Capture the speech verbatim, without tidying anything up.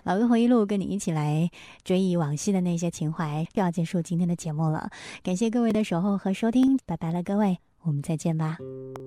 老歌回忆录跟你一起来追忆往昔的那些情怀，就要结束今天的节目了。感谢各位的守候和收听，拜拜了各位，我们再见吧。